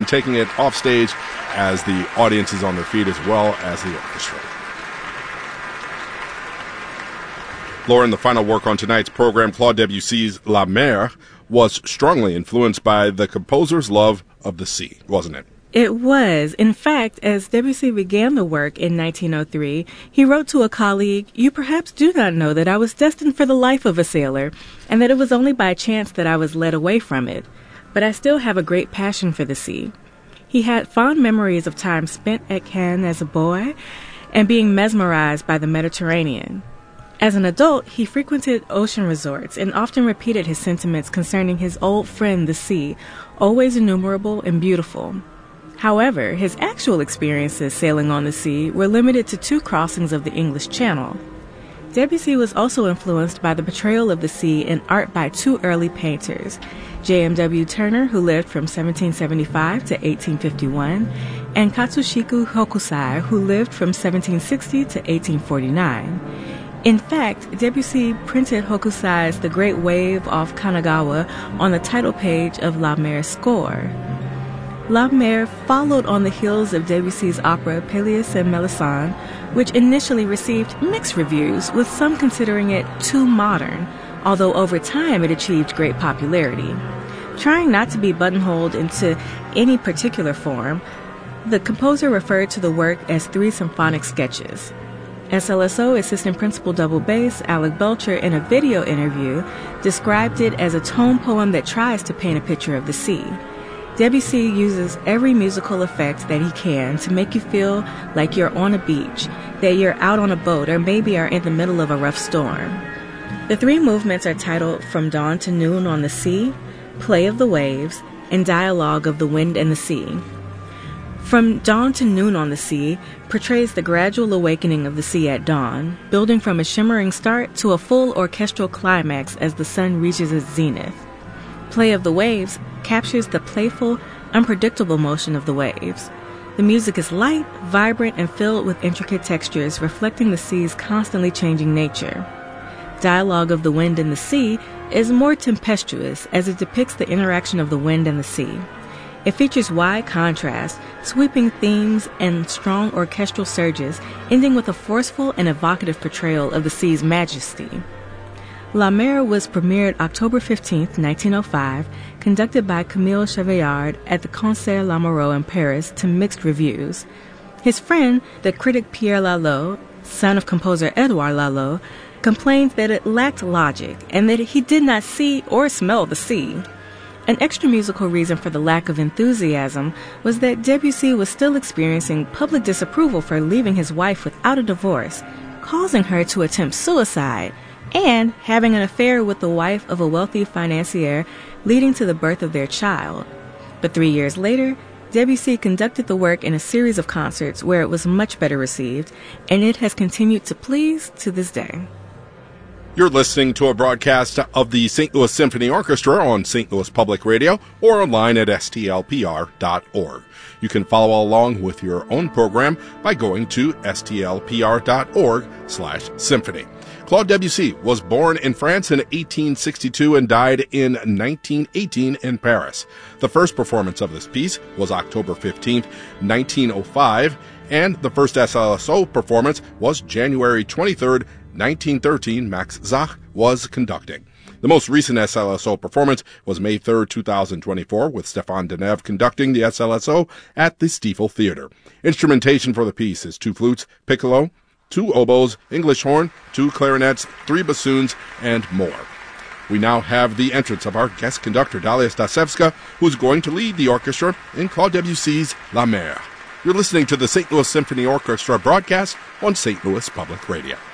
taking it off stage as the audience is on their feet as well as the orchestra. Lauren, the final work on tonight's program, Claude Debussy's La Mer, was strongly influenced by the composer's love of the sea, wasn't it? It was. In fact, as Debussy began the work in 1903, he wrote to a colleague, "You perhaps do not know that I was destined for the life of a sailor, and that it was only by chance that I was led away from it. But I still have a great passion for the sea." He had fond memories of time spent at Cannes as a boy and being mesmerized by the Mediterranean. As an adult, he frequented ocean resorts and often repeated his sentiments concerning his old friend, the sea, always innumerable and beautiful. However, his actual experiences sailing on the sea were limited to 2 crossings of the English Channel. Debussy was also influenced by the portrayal of the sea in art by 2 early painters, J.M.W. Turner, who lived from 1775 to 1851, and Katsushika Hokusai, who lived from 1760 to 1849. In fact, Debussy printed Hokusai's The Great Wave off Kanagawa on the title page of La Mer's score. La Mer followed on the heels of Debussy's opera Pelléas and Melisande, which initially received mixed reviews, with some considering it too modern, although over time it achieved great popularity. Trying not to be buttonholed into any particular form, the composer referred to the work as 3 symphonic sketches. SLSO assistant principal double bass Alec Belcher, in a video interview, described it as a tone poem that tries to paint a picture of the sea. Debussy uses every musical effect that he can to make you feel like you're on a beach, that you're out on a boat, or maybe are in the middle of a rough storm. The 3 movements are titled From Dawn to Noon on the Sea, Play of the Waves, and Dialogue of the Wind and the Sea. From Dawn to Noon on the Sea portrays the gradual awakening of the sea at dawn, building from a shimmering start to a full orchestral climax as the sun reaches its zenith. Play of the Waves captures the playful, unpredictable motion of the waves. The music is light, vibrant, and filled with intricate textures reflecting the sea's constantly changing nature. Dialogue of the Wind and the Sea is more tempestuous as it depicts the interaction of the wind and the sea. It features wide contrast, sweeping themes, and strong orchestral surges, ending with a forceful and evocative portrayal of the sea's majesty. La Mer was premiered October 15, 1905, conducted by Camille Chevillard at the Concert Lamoureux in Paris to mixed reviews. His friend, the critic Pierre Lalo, son of composer Edouard Lalo, complained that it lacked logic and that he did not see or smell the sea. An extra musical reason for the lack of enthusiasm was that Debussy was still experiencing public disapproval for leaving his wife without a divorce, causing her to attempt suicide, and having an affair with the wife of a wealthy financier, leading to the birth of their child. But 3 years later, Debussy conducted the work in a series of concerts where it was much better received, and it has continued to please to this day. You're listening to a broadcast of the St. Louis Symphony Orchestra on St. Louis Public Radio or online at stlpr.org. You can follow along with your own program by going to stlpr.org/symphony. Claude Debussy was born in France in 1862 and died in 1918 in Paris. The first performance of this piece was October 15, 1905, and the first SLSO performance was January 23, 1913. Max Zach was conducting. The most recent SLSO performance was May 3, 2024, with Stéphane Deneuve conducting the SLSO at the Stiefel Theater. Instrumentation for the piece is 2 flutes, piccolo, 2 oboes, English horn, 2 clarinets, 3 bassoons, and more. We now have the entrance of our guest conductor, Dalia Stasevska, who's going to lead the orchestra in Claude Debussy's La Mer. You're listening to the St. Louis Symphony Orchestra broadcast on St. Louis Public Radio.